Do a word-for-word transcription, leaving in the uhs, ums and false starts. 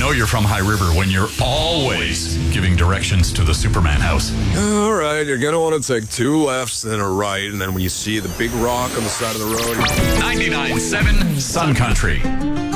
know you're from High River when you're always giving directions to the Superman house. All right, you're going to want to take two lefts and a right, and then when you see the big rock on the side of the road... ninety-nine point seven Sun Country.